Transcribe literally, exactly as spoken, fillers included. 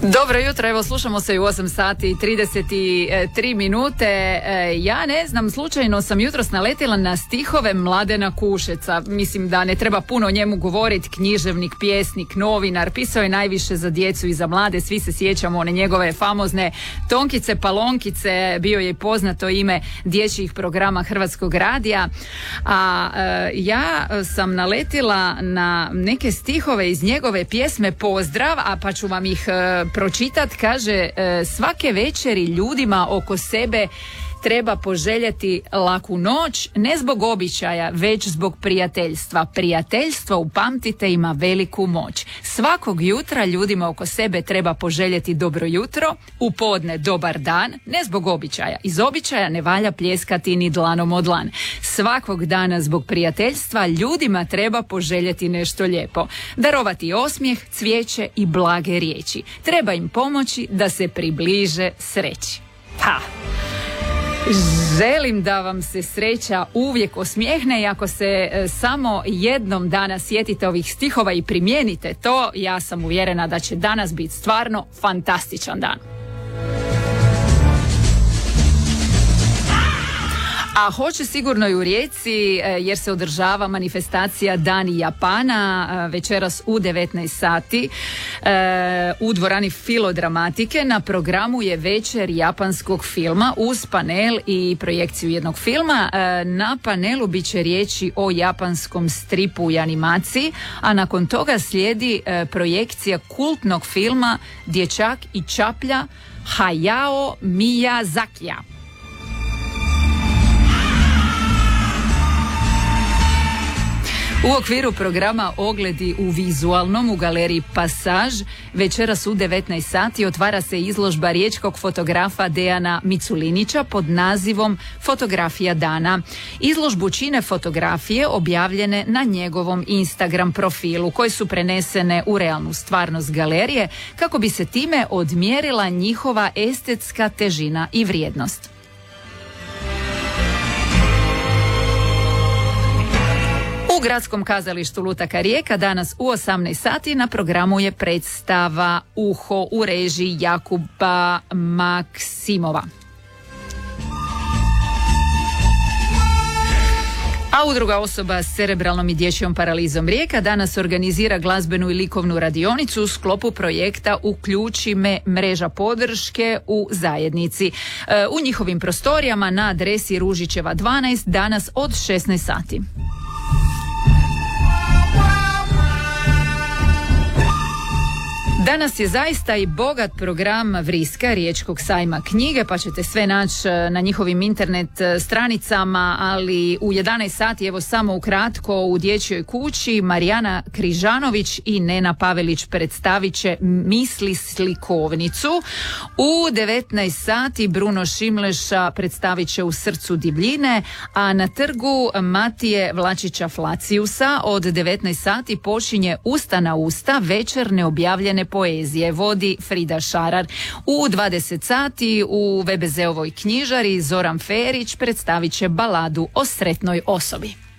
Dobro jutro, evo slušamo se u osam sati i trideset tri minute. Ja ne znam, slučajno sam jutros naletila na stihove Mladena Kušeca. Mislim da ne treba puno o njemu govoriti, književnik, pjesnik, novinar, pisao je najviše za djecu i za mlade, svi se sjećamo one njegove famozne Tonkice Palonkice, bio je poznato ime dječjih programa Hrvatskog radija. A ja sam naletila na neke stihove iz njegove pjesme Pozdrav, a pa ću vam ih pročitat. Kaže, svake večeri ljudima oko sebe treba poželjeti laku noć, ne zbog običaja, već zbog prijateljstva. Prijateljstvo, upamtite, ima veliku moć. Svakog jutra ljudima oko sebe treba poželjeti dobro jutro, u podne dobar dan, ne zbog običaja. Iz običaja ne valja pljeskati ni dlanom o dlan. Svakog dana zbog prijateljstva ljudima treba poželjeti nešto lijepo. Darovati osmijeh, cvijeće i blage riječi. Treba im pomoći da se približe sreći. Ha! Želim da vam se sreća uvijek osmijehne i ako se e, samo jednom dana sjetite ovih stihova i primijenite to, ja sam uvjerena da će danas biti stvarno fantastičan dan. A hoće sigurno i u Rijeci jer se održava manifestacija Dani Japana večeras u devetnaest sati u dvorani Filodramatike. Na programu je večer japanskog filma uz panel i projekciju jednog filma. Na panelu bit će riječi o japanskom stripu i animaciji, a nakon toga slijedi projekcija kultnog filma Dječak i čaplja Hayao Miyazakija. U okviru programa Ogledi u vizualnom u galeriji Pasaž večeras u devetnaest sati otvara se izložba riječkog fotografa Dejana Miculinića pod nazivom Fotografija dana. Izložbu čine fotografije objavljene na njegovom Instagram profilu koje su prenesene u realnu stvarnost galerije kako bi se time odmjerila njihova estetska težina i vrijednost. U Gradskom kazalištu Lutaka Rijeka danas u osamnaest sati na programu je predstava Uho u režiji Jakuba Maksimova. A udruga osoba s cerebralnom i dječjom paralizom Rijeka danas organizira glazbenu i likovnu radionicu u sklopu projekta Uključi me, mreža podrške u zajednici. E, u njihovim prostorijama na adresi Ružićeva dvanaest danas od šesnaest sati. Danas je zaista i bogat program Vriska, Riječkog sajma knjige, pa ćete sve naći na njihovim internet stranicama, ali u jedanaest sati, evo samo ukratko, u Dječjoj kući Marijana Križanović i Nena Pavelić predstavit će Misli slikovnicu. U devetnaest sati Bruno Šimleša predstavit će U srcu divljine, a na trgu Matije Vlačića Flaciusa od devetnaest sati počinje Usta na usta, večer neobjavljene poezije, vodi Frida Šarar. U dvadeset sati u ve be ze ovoj knjižari Zoran Ferić predstavit će baladu o sretnoj osobi.